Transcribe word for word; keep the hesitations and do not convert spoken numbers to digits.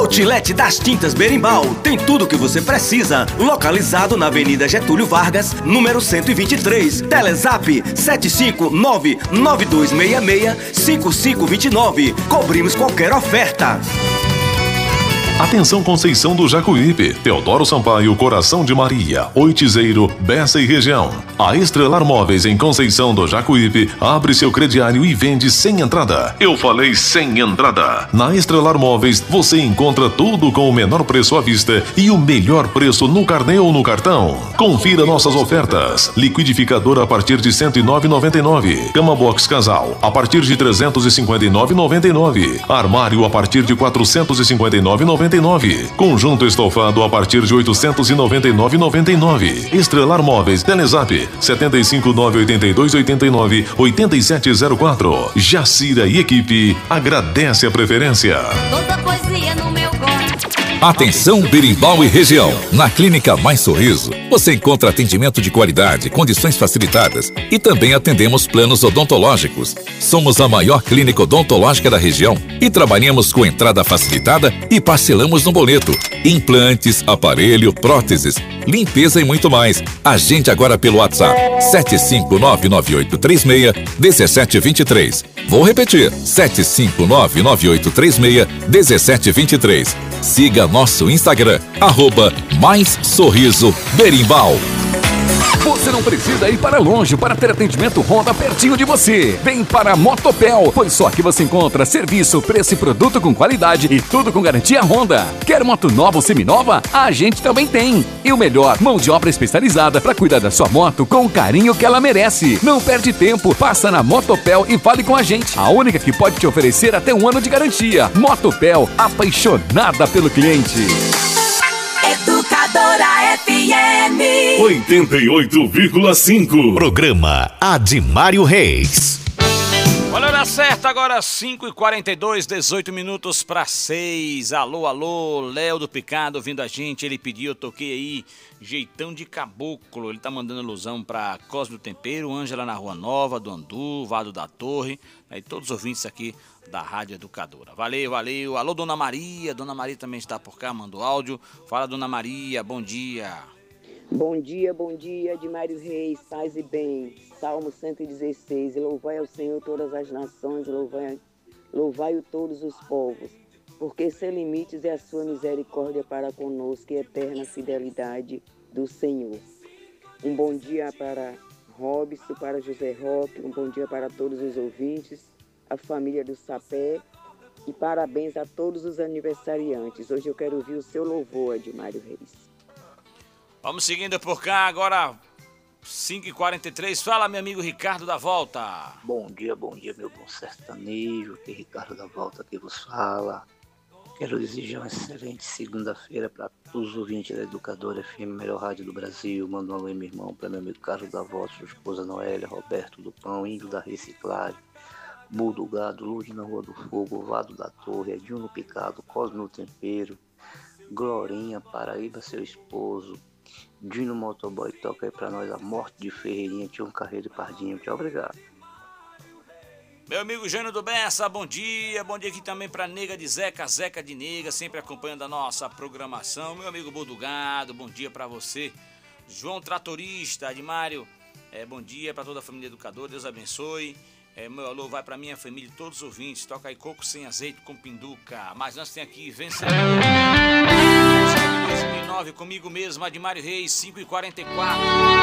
Outlet das Tintas Berimbau tem tudo o que você precisa. Localizado na Avenida Getúlio Vargas, número cento e vinte e três. Telezap sete cinco nove nove dois seis seis cinco cinco dois nove. Cobrimos qualquer oferta. Atenção Conceição do Jacuípe, Teodoro Sampaio, Coração de Maria, Oitizeiro, Bessa e região. A Estrelar Móveis em Conceição do Jacuípe abre seu crediário e vende sem entrada. Eu falei sem entrada. Na Estrelar Móveis você encontra tudo com o menor preço à vista e o melhor preço no carnê ou no cartão. Confira nossas ofertas. Liquidificador a partir de cento e nove reais e noventa e nove centavos. Cama Box Casal a partir de trezentos e cinquenta e nove reais e noventa e nove centavos. Armário a partir de quatrocentos e cinquenta e nove reais e noventa e nove centavos. Conjunto estofado a partir de oitocentos e noventa e nove reais e noventa e nove centavos. Estrelar Móveis, Telezap sete cinco nove oito dois oito nove oito sete zero quatro. Jacira e equipe agradece a preferência. Toda poesia no meu gosto. Atenção Berimbau e região. Na Clínica Mais Sorriso, você encontra atendimento de qualidade, condições facilitadas e também atendemos planos odontológicos. Somos a maior clínica odontológica da região e trabalhamos com entrada facilitada e parcelamos no boleto. Implantes, aparelho, próteses, limpeza e muito mais. Agende agora pelo WhatsApp sete cinco nove nove oito três seis um sete dois três. Vou repetir, sete cinco nove nove oito três seis um sete dois três. Siga nosso Instagram, arroba Mais Sorriso Berimbau. Você não precisa ir para longe para ter atendimento Honda pertinho de você. Vem para a Motopel, pois só aqui você encontra serviço, preço e produto com qualidade e tudo com garantia Honda. Quer moto nova ou seminova? A gente também tem. E o melhor, mão de obra especializada para cuidar da sua moto com o carinho que ela merece. Não perde tempo, passa na Motopel e fale com a gente. A única que pode te oferecer até um ano de garantia. Motopel, apaixonada pelo cliente. Educadora F M oitenta e oito vírgula cinco. Programa Adimário Reis. Olha a hora certa, agora cinco e quarenta e dois, dezoito minutos para seis. Alô, alô, Léo do Picado ouvindo a gente. Ele pediu, eu toquei aí, Jeitão de Caboclo. Ele tá mandando alusão para Cosme do Tempero, Ângela na Rua Nova, do Andu, Vado da Torre, e todos os ouvintes aqui da Rádio Educadora. Valeu, valeu. Alô, Dona Maria. Dona Maria também está por cá, mandou áudio. Fala, Dona Maria, bom dia. Bom dia, bom dia, Adimário Reis, paz e bem. Salmo cento e dezesseis. Louvai ao Senhor todas as nações, louvai, louvai-o todos os povos, porque sem limites é a sua misericórdia para conosco e eterna fidelidade do Senhor. Um bom dia para Robson, para José Roque, um bom dia para todos os ouvintes, a família do Sapé, e parabéns a todos os aniversariantes. Hoje eu quero ouvir o seu louvor, Adimário Reis. Vamos seguindo por cá, agora cinco e quarenta e três. Fala, meu amigo Ricardo da Volta. Bom dia, bom dia, meu bom sertanejo. Aqui Ricardo da Volta que vos fala. Quero desejar uma excelente segunda-feira para todos os ouvintes da Educadora F M, melhor rádio do Brasil. Manda um alô, meu irmão, para meu amigo Carlos da Volta, sua esposa Noélia, Roberto do Pão, Índio da Reciclagem, Bull do Gado, Luz na Rua do Fogo, Vado da Torre, Edinho no Picado, Cosme no Tempero, Glorinha, Paraíba, seu esposo, Dino Motoboy, toca aí pra nós a Morte de Ferreirinha, Tião Carreiro e Pardinho. Muito obrigado. Meu amigo Jânio do Bessa, bom dia. Bom dia aqui também pra Nega de Zeca, Zeca de Nega, sempre acompanhando a nossa programação. Meu amigo Bodugado, bom dia pra você. João Tratorista, Adimário, é, bom dia pra toda a família educadora, Deus abençoe. É, meu alô vai pra minha família e todos os ouvintes. Toca aí Coco Sem Azeite com Pinduca. Mas nós tem aqui Vencedor dois mil e nove comigo mesmo, Adimário Reis, cinco e quarenta e quatro.